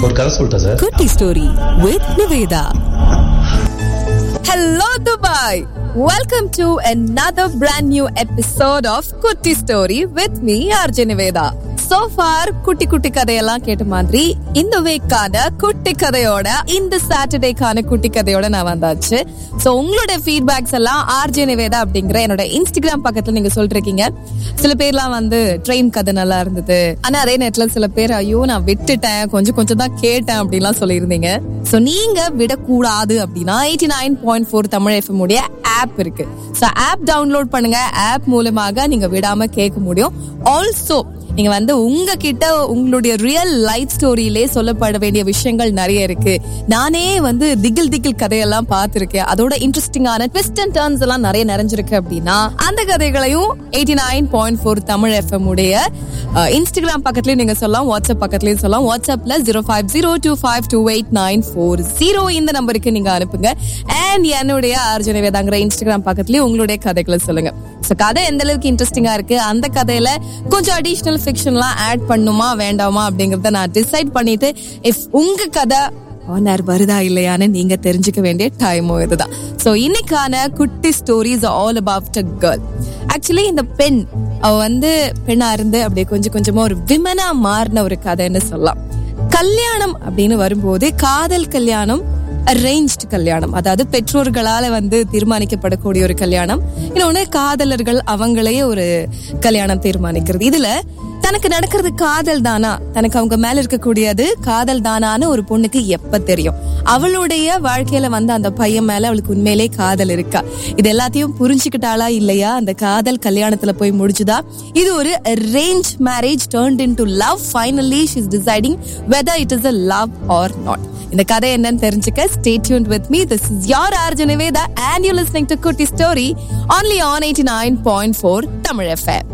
ஒரு கதை சொல்லிட்டா சார். குட்டி story with Nivetha. Hello Dubai. Welcome to another brand new episode of Kutti Story with me RJ Niveda. So far குட்டி குட்டி கதையெல்லாம் கேட்ட மாதிரி இந்த வீக்கான குட்டி கதையோட இந்த சாட்டர்டேக்கான குட்டி கதையோட நான் வந்தாச்சு. சோ உங்களோட ஃபீட்பேக்ஸ் எல்லாம் RJ Niveda அப்படிங்கிற என்னோட இன்ஸ்டாகிராம் பக்கத்துல நீங்க சொல்லிருக்கீங்க. சில பேர்லாம் வந்து ட்ரெயின் கதை நல்லா இருந்தது, ஆனா அதே நேரத்துல சில பேர் ஐயோ நான் விட்டுட்டேன், கொஞ்சம் தான் கேட்டேன் அப்படின்லாம் சொல்லியிருந்தீங்க. சோ நீங்க விடக்கூடாது அப்படின்னா 89.4 தமிழ் FM உடைய ஆப் இருக்கு. சோ ஆப் டவுன்லோட் பண்ணுங்க. ஆப் மூலமாக நீங்க விடாம கேட்க முடியும். ஆல்சோ நீங்க வந்து உங்ககிட்ட உங்களுடைய ரியல் லைஃப் ஸ்டோரியிலே சொல்லப்பட வேண்டிய விஷயங்கள் நிறைய இருக்கு. நானே வந்து திகில் கதையெல்லாம் பார்த்திருக்கேன். அதோட இன்ட்ரெஸ்டிங்கான ட்விஸ்ட் அண்ட் டர்ன்ஸ் எல்லாம் நிறைய நிறைஞ்சிருக்கு அப்படின்னா அந்த கதைகளையும் 89.4 தமிழ் FM உடைய இன்ஸ்டாகிராம் பக்கத்துலயும் நீங்க சொல்லலாம், வாட்ஸ்அப் பக்கத்துலயும் சொல்லலாம். வாட்ஸ்அப்ல 0502252940 இந்த நம்பருக்கு நீங்க அனுப்புங்க. அண்ட் என்னுடைய RJ Nivedaங்கிற இன்ஸ்டாகிராம் பக்கத்துலயும் உங்களுடைய கதைகளை சொல்லுங்க. சோ கதை எந்த அளவுக்கு இன்ட்ரெஸ்டிங்கா இருக்கு, அந்த கதையில கொஞ்சம் அடிஷனல் ஃபிக்ஷன்லாம் ஆட் பண்ணுமா வேண்டாமா அப்படிங்கறத நான் டிசைட் பண்ணிட்டு இஃப் உங்க கதை ஆனர் வருதா இல்லையான்னு நீங்க தெரிஞ்சுக்க வேண்டிய டைமும் இதுதான். சோ இன்னைக்கான குட்டி stories all about a girl. Actually இந்த பெண் அவ வந்து பெண்ணா இருந்து அப்படியே கொஞ்சமா ஒரு விமனா மாறின ஒரு கதைன்னு சொல்லலாம். கல்யாணம் அப்படின்னு வரும்போது காதல் கல்யாணம், அரேஞ்ச்டு கல்யாணம், அதாவது பெற்றோர்களால வந்து தீர்மானிக்கப்படக்கூடிய ஒரு கல்யாணம். இன்னொன்னு காதலர்கள் அவங்களே ஒரு கல்யாணம் தீர்மானிக்கிறது. இதுல தனக்கு நடக்கிறது காதல் தானா, தனக்கு அவங்க மேல இருக்கக்கூடியது காதல் தானான்னு ஒரு பொண்ணுக்கு எப்ப தெரியும்? அவளுடைய வாழ்க்கையில வந்து அந்த பையன் மேல அவளுக்கு உண்மையிலே காதல் இருக்கா? இது எல்லாத்தையும் புரிஞ்சுக்கிட்டாளா இல்லையா? அந்த காதல் கல்யாணத்துல போய் முடிச்சுதா? இது ஒரு arrange marriage turned into love. Finally she is deciding whether it is a love or not. இந்த கதை என்னன்னு தெரிஞ்சுக்க stay tuned with me. This is your RJ Niveda and you're listening to Kutti Story only on 89.4 Tamil FM.